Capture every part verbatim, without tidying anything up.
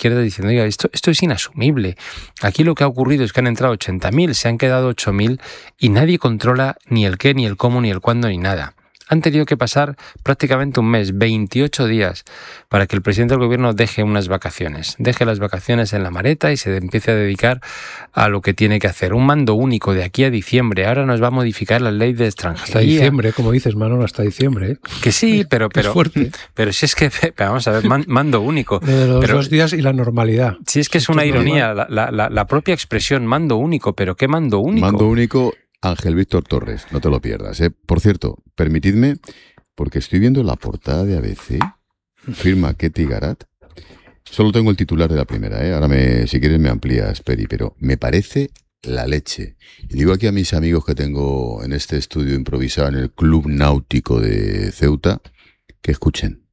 izquierda diciendo, oiga, esto, esto es inasumible. Aquí lo que ha ocurrido es que han entrado ochenta mil, se han quedado ocho mil y nadie controla ni el qué, ni el cómo, ni el cuándo, ni nada. Han tenido que pasar prácticamente un mes, veintiocho días, para que el presidente del gobierno deje unas vacaciones, deje las vacaciones en la maleta y se empiece a dedicar a lo que tiene que hacer. Un mando único de aquí a diciembre. Ahora nos va a modificar la ley de extranjería. Hasta diciembre, como dices, Manolo, hasta diciembre. ¿eh? Que sí, pero pero, es fuerte. pero si es que, vamos a ver, mando único. De los pero, dos días y la normalidad. Si es que es una ironía, la, la, la propia expresión mando único, pero ¿qué mando único? Mando único... Ángel Víctor Torres, no te lo pierdas, ¿eh? Por cierto, permitidme, porque estoy viendo la portada de A B C, firma Ketty Garat. Solo tengo el titular de la primera, ¿eh? Ahora, me, si quieres, me amplías, Peri, pero me parece la leche. Y digo aquí a mis amigos que tengo en este estudio improvisado en el Club Náutico de Ceuta, que escuchen.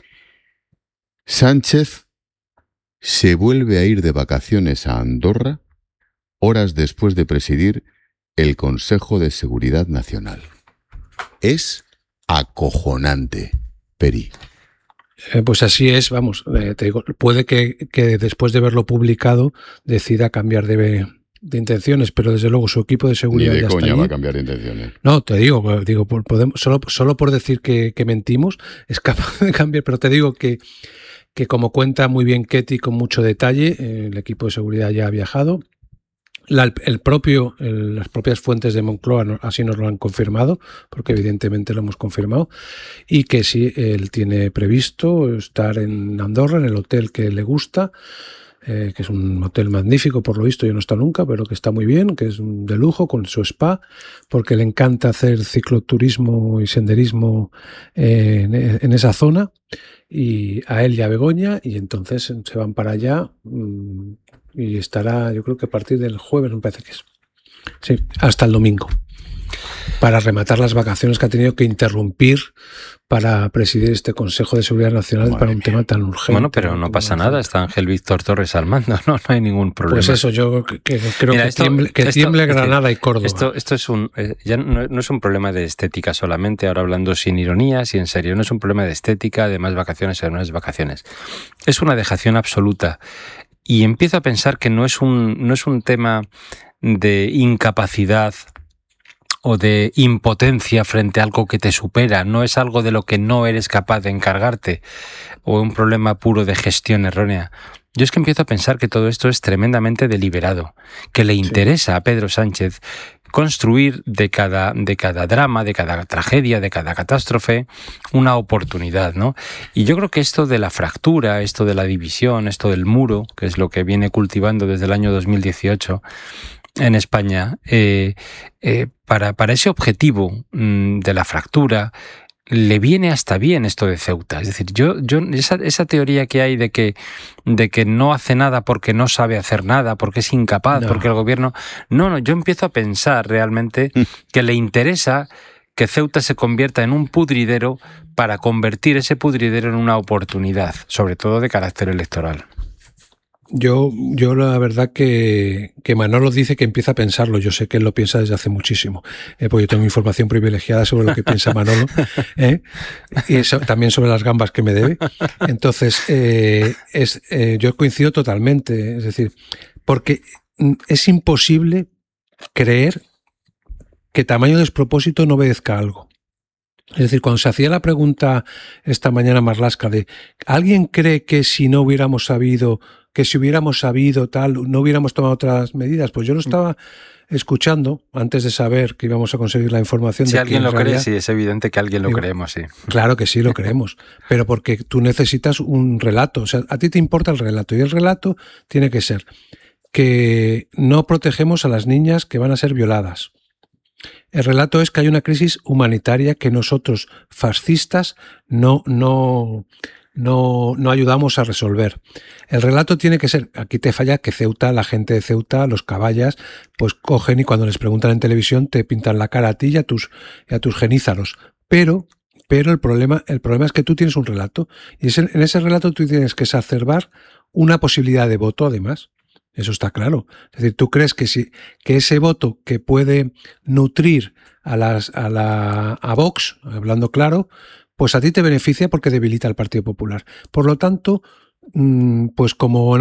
Sánchez se vuelve a ir de vacaciones a Andorra horas después de presidir el Consejo de Seguridad Nacional. Es acojonante, Peri. Eh, pues así es, vamos, eh, te digo, puede que, que después de verlo publicado decida cambiar de, de intenciones, pero desde luego su equipo de seguridad Ni de ya coña está va allí. a cambiar de intenciones. No, te digo, digo podemos, solo, solo por decir que, que mentimos es capaz de cambiar, pero te digo que, que como cuenta muy bien Ketty con mucho detalle, eh, el equipo de seguridad ya ha viajado. La, el propio, el, las propias fuentes de Moncloa no, así nos lo han confirmado, porque evidentemente lo hemos confirmado, y que sí, él tiene previsto estar en Andorra, en el hotel que le gusta, eh, que es un hotel magnífico, por lo visto yo no he estado nunca, pero que está muy bien, que es de lujo, con su spa, porque le encanta hacer cicloturismo y senderismo eh, en, en esa zona, y a él y a Begoña, y entonces se van para allá. Mmm, y estará, yo creo que a partir del jueves, me parece que es. Sí, hasta el domingo. Para rematar las vacaciones que ha tenido que interrumpir para presidir este Consejo de Seguridad Nacional. Madre para un mía. Tema tan urgente. Bueno, pero no pasa nada, está Ángel Víctor Torres al mando, no, no hay ningún problema. Pues eso, yo que, que creo Mira, que, esto, tiemble, que esto, tiemble Granada decir, y Córdoba. Esto, esto es un, eh, ya no, no es un problema de estética solamente, ahora hablando sin ironías y en serio, no es un problema de estética, de más vacaciones o de menos vacaciones. Es una dejación absoluta. Y empiezo a pensar que no es un, no es un tema de incapacidad o de impotencia frente a algo que te supera, no es algo de lo que no eres capaz de encargarte o un problema puro de gestión errónea. Yo es que empiezo a pensar que todo esto es tremendamente deliberado, que le interesa a Pedro Sánchez construir de cada, de cada drama, de cada tragedia, de cada catástrofe, una oportunidad, ¿no? Y yo creo que esto de la fractura, esto de la división, esto del muro, que es lo que viene cultivando desde el año dos mil dieciocho en España, eh, eh, para, para ese objetivo mmm, de la fractura, le viene hasta bien esto de Ceuta. Es decir, yo, yo esa, esa teoría que hay de que, de que no hace nada porque no sabe hacer nada, porque es incapaz, no. porque el gobierno... No, no, yo empiezo a pensar realmente que le interesa que Ceuta se convierta en un pudridero para convertir ese pudridero en una oportunidad, sobre todo de carácter electoral. Yo, yo la verdad que, que Manolo dice que empieza a pensarlo. Yo sé que él lo piensa desde hace muchísimo, eh, porque yo tengo información privilegiada sobre lo que piensa Manolo, ¿eh? y eso, también sobre las gambas que me debe. Entonces, eh, es, eh, yo coincido totalmente. Es decir, porque es imposible creer que tamaño despropósito no obedezca a algo. Es decir, cuando se hacía la pregunta esta mañana Marlaska de ¿alguien cree que si no hubiéramos sabido... que si hubiéramos sabido tal, no hubiéramos tomado otras medidas? Pues yo lo estaba escuchando antes de saber que íbamos a conseguir la información. Si de alguien que lo realidad, cree, sí, es evidente que alguien lo digo, creemos, sí. Claro que sí, lo creemos, pero porque tú necesitas un relato, o sea, a ti te importa el relato, y el relato tiene que ser que no protegemos a las niñas que van a ser violadas. El relato es que hay una crisis humanitaria que nosotros, fascistas, no... no No, no ayudamos a resolver. El relato tiene que ser, aquí te falla que Ceuta, la gente de Ceuta, los caballas, pues cogen y cuando les preguntan en televisión te pintan la cara a ti y a tus, y a tus genízaros. Pero, pero el problema, el problema es que tú tienes un relato y ese, en ese relato tú tienes que exacerbar una posibilidad de voto además. Eso está claro. Es decir, tú crees que, si, que ese voto que puede nutrir a, las, a, la, a Vox, hablando claro, pues a ti te beneficia porque debilita al Partido Popular. Por lo tanto, pues como